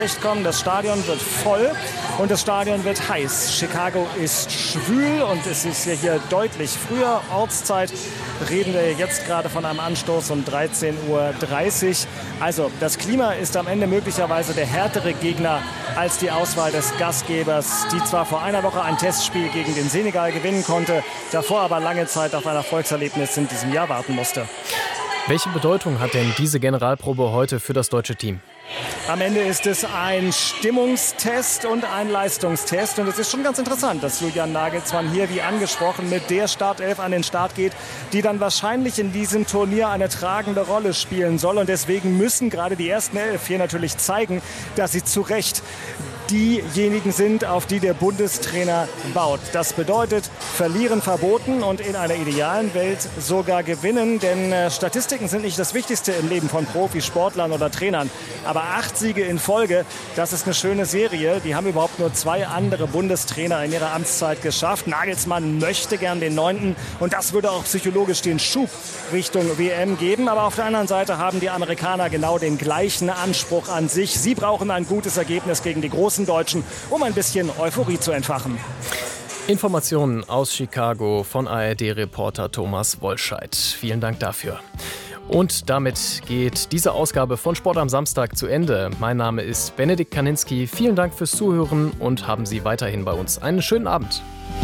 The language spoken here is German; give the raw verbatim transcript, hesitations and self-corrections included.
kommen. Das Stadion wird voll und das Stadion wird heiß. Chicago ist schwül und es ist ja hier deutlich früher. Ortszeit reden wir jetzt gerade von einem Anstoß um dreizehn Uhr dreißig. Also das Klima ist am Ende möglicherweise der härtere Gegner als die Auswahl des Gastgebers, die zwar vor einer Woche ein Testspiel gegen den Senegal gewinnen konnte, davor aber lange Zeit auf ein Erfolgserlebnis in diesem Jahr warten musste. Welche Bedeutung hat denn diese Generalprobe heute für das deutsche Team? Am Ende ist es ein Stimmungstest und ein Leistungstest. Und es ist schon ganz interessant, dass Julian Nagelsmann hier, wie angesprochen, mit der Startelf an den Start geht, die dann wahrscheinlich in diesem Turnier eine tragende Rolle spielen soll. Und deswegen müssen gerade die ersten elf hier natürlich zeigen, dass sie zu Recht diejenigen sind, auf die der Bundestrainer baut. Das bedeutet, verlieren verboten und in einer idealen Welt sogar gewinnen. Denn äh, Statistiken sind nicht das Wichtigste im Leben von Profisportlern oder Trainern. Aber acht Siege in Folge, das ist eine schöne Serie. Die haben überhaupt nur zwei andere Bundestrainer in ihrer Amtszeit geschafft. Nagelsmann möchte gern den neunten und das würde auch psychologisch den Schub Richtung W M geben. Aber auf der anderen Seite haben die Amerikaner genau den gleichen Anspruch an sich. Sie brauchen ein gutes Ergebnis gegen die großen Deutschen, um ein bisschen Euphorie zu entfachen. Informationen aus Chicago von A R D-Reporter Thomas Wollscheid. Vielen Dank dafür. Und damit geht diese Ausgabe von Sport am Samstag zu Ende. Mein Name ist Benedikt Kaninski. Vielen Dank fürs Zuhören und haben Sie weiterhin bei uns einen schönen Abend.